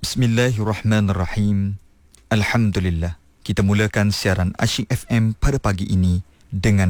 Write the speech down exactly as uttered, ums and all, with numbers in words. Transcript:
Bismillahirrahmanirrahim. Alhamdulillah. Kita mulakan siaran Asyik F M pada pagi ini dengan